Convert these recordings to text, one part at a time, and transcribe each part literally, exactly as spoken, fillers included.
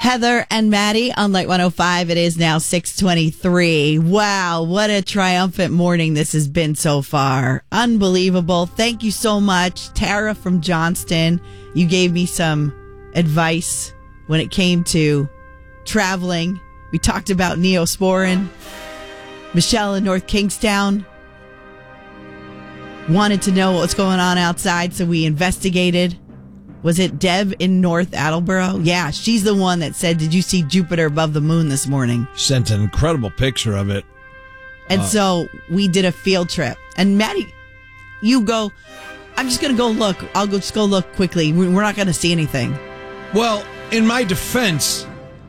Heather and Maddie on Light one oh five. It is now six twenty-three. Wow, what a triumphant morning this has been so far. Unbelievable. Thank you so much. Tara from Johnston, you gave me some advice when it came to traveling. We talked about Neosporin. Michelle in North Kingstown wanted to know what was going on outside, so we investigated. Was it Deb in North Attleboro? Yeah, she's the one that said, did you see Jupiter above the moon this morning? Sent an incredible picture of it. And uh, so we did a field trip. And Maddie, you go, I'm just going to go look. I'll go just go look quickly. We're not going to see anything. Well, in my defense,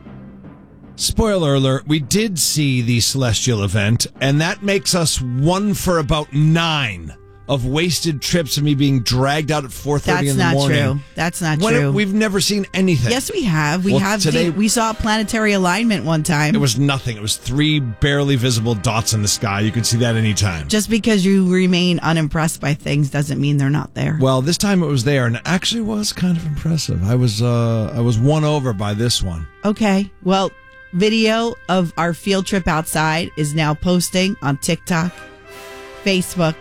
spoiler alert, we did see the celestial event, and that makes us one for about nine of wasted trips and me being dragged out at four thirty in the morning. That's not true. That's not when true. It, we've never seen anything. Yes, we have. We well, have. Today, seen, we saw a planetary alignment one time. It was nothing. It was three barely visible dots in the sky. You could see that anytime. Just because you remain unimpressed by things doesn't mean they're not there. Well, this time it was there, and it actually was kind of impressive. I was, uh, I was won over by this one. Okay. Well, video of our field trip outside is now posting on TikTok, Facebook,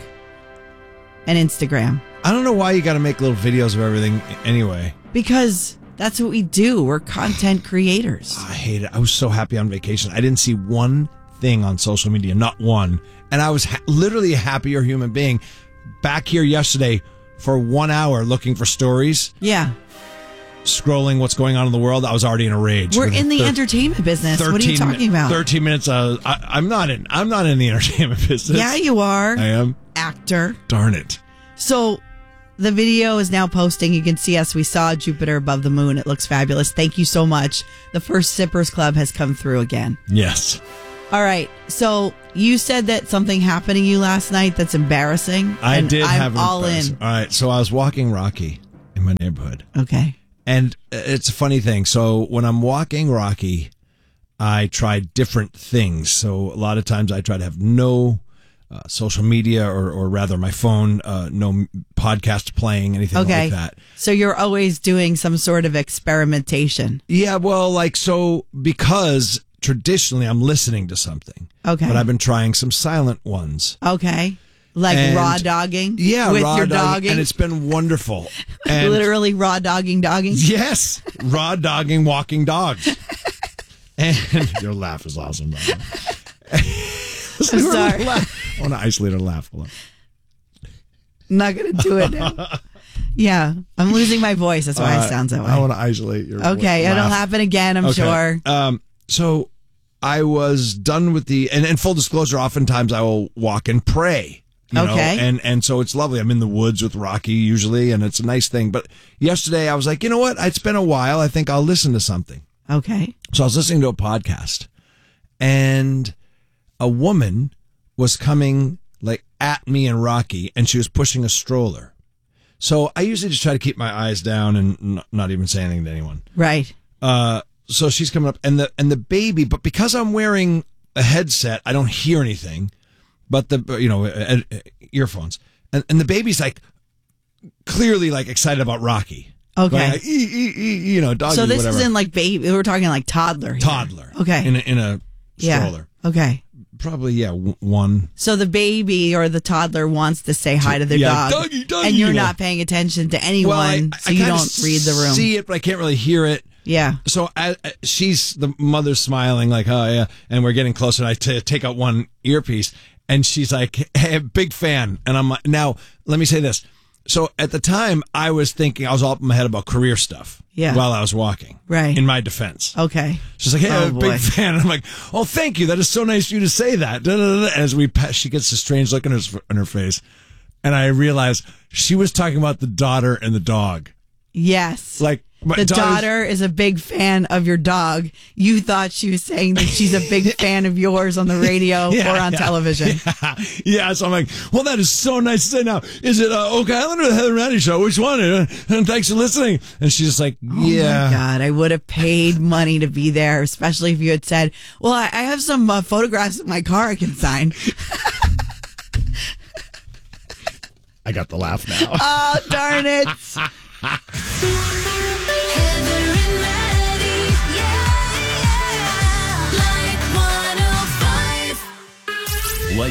and Instagram. I don't know why you got to make little videos of everything anyway. Because that's what we do. We're content creators. I hate it. I was so happy on vacation. I didn't see one thing on social media, not one. And I was ha- literally a happier human being. Back here yesterday for one hour looking for stories. Yeah. Scrolling what's going on in the world. I was already in a rage. We're in the thir- entertainment business. What are you talking about? thirteen minutes. Uh, I, I'm not in. I'm not in the entertainment business. Yeah, you are. I am. Actor. Darn it. So the video is now posting. You can see us. We saw Jupiter above the moon. It looks fabulous. Thank you so much. The First Sippers Club has come through again. Yes. All right. So you said that something happened to you last night that's embarrassing. I and did I'm have an all in. All right. So I was walking Rocky in my neighborhood. Okay. And it's a funny thing. So when I'm walking Rocky, I try different things. So a lot of times I try to have no uh, social media or, or rather my phone, uh, no podcast playing, anything okay. like that. So you're always doing some sort of experimentation. Yeah, well, like, so because traditionally I'm listening to something. Okay. But I've been trying some silent ones. Okay. Like and, raw dogging? Yeah, with raw your dogging, dogging? and it's been wonderful. And literally raw dogging dogging? Yes, raw dogging walking dogs. And your laugh is awesome, by the way. I'm sorry. I want to isolate her laugh. Hold on. I'm not going to do it now. Yeah, I'm losing my voice. That's why uh, I sound that way. I want to isolate your Okay, laugh. it'll happen again, I'm okay. sure. Um, so I was done with the, and, and full disclosure, oftentimes I will walk and pray. You know, okay. and, and so it's lovely. I'm in the woods with Rocky usually, and it's a nice thing. But yesterday I was like, you know what? It's been a while. I think I'll listen to something. Okay. So I was listening to a podcast, and a woman was coming like at me and Rocky, and she was pushing a stroller. So I usually just try to keep my eyes down and n- not even say anything to anyone. Right. Uh, so she's coming up, and the and the baby, but because I'm wearing a headset, I don't hear anything. But the, you know, uh, uh, earphones. And, and the baby's like clearly like excited about Rocky. Okay. Going like, ee, ee, ee, you know, doggy, So this whatever. isn't like baby. We're talking like toddler. Here. Toddler. Okay. In a, in a stroller. Yeah. Okay. Probably, yeah, w- one. So the baby or the toddler wants to say hi to their yeah, dog. Doggy, doggy, and you're you know. not paying attention to anyone, Well, I, so I you kinda don't read the room. see it, but I can't really hear it. Yeah. So I, I- she's, the mother's smiling like, oh, yeah. And we're getting closer. And I t- take out one earpiece. And she's like, hey, big fan. And I'm like, now, let me say this. So at the time, I was thinking, I was all up in my head about career stuff. Yeah. While I was walking. Right. In my defense. Okay. She's like, hey, Oh, I'm a boy. big fan. And I'm like, oh, thank you. That is so nice of you to say that. Da, da, da, da. As we pass, she gets a strange look in her, in her face. And I realized she was talking about the daughter and the dog. Yes. Like, my the daughter's- daughter is a big fan of your dog. You thought she was saying that she's a big fan of yours on the radio Yeah, or on yeah, television. Yeah. yeah, so I'm like, well, that is so nice to say now. Is it uh, Oak Island or the Heather and Randy show? Which one? And, and thanks for listening. And she's just like, yeah. Oh my God, I would have paid money to be there, especially if you had said, well, I, I have some uh, photographs of my car I can sign. I got the laugh now. Oh, darn it. Heather and Maddie, yeah.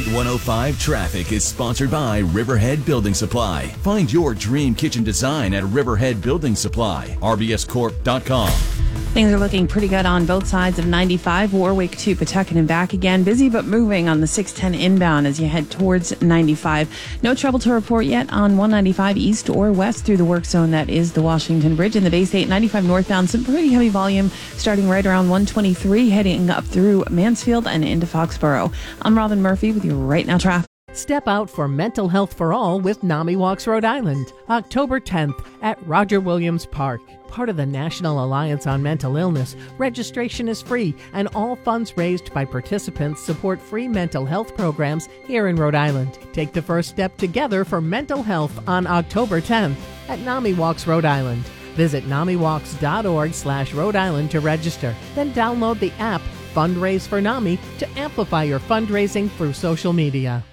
Light one oh five traffic is sponsored by Riverhead Building Supply. Find your dream kitchen design at Riverhead Building Supply. R B S corp dot com. Things are looking pretty good on both sides of ninety-five, Warwick to Pawtucket and back again. Busy but moving on the six ten inbound as you head towards ninety-five. No trouble to report yet on one ninety-five east or west through the work zone that is the Washington Bridge. In the Bay State, ninety-five northbound, some pretty heavy volume starting right around one twenty-three, heading up through Mansfield and into Foxborough. I'm Robin Murphy with your Right Now Traffic. Step out for Mental Health for All with NAMI Walks Rhode Island, October tenth at Roger Williams Park. Part of the National Alliance on Mental Illness, registration is free, and all funds raised by participants support free mental health programs here in Rhode Island. Take the first step together for mental health on October tenth at NAMI Walks Rhode Island. Visit namiwalks.org slash Rhode Island to register. Then download the app Fundraise for NAMI to amplify your fundraising through social media.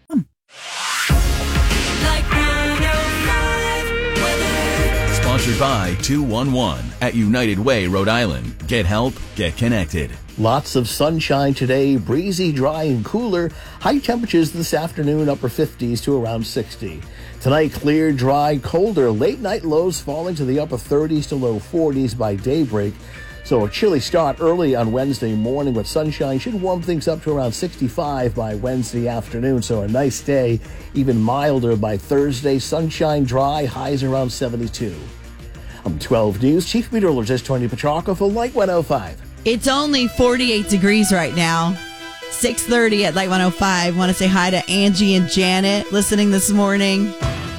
Sponsored by two one one at United Way, Rhode Island. Get help, get connected. Lots of sunshine today, breezy, dry, and cooler. High temperatures this afternoon, upper fifties to around sixty. Tonight, clear, dry, colder. Late night lows falling to the upper thirties to low forties by daybreak. So a chilly start early on Wednesday morning, but sunshine should warm things up to around sixty-five by Wednesday afternoon. So a nice day, even milder by Thursday. Sunshine, dry, highs around seventy-two. I'm twelve News Chief Meteorologist Tony Petrarca for Light one oh five. It's only forty-eight degrees right now. six thirty at Light one oh five. Want to say hi to Angie and Janet listening this morning.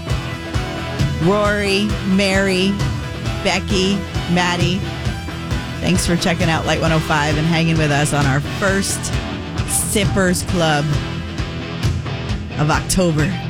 Rory, Mary, Becky, Maddie. Thanks for checking out Light one oh five and hanging with us on our first Sippers Club of October.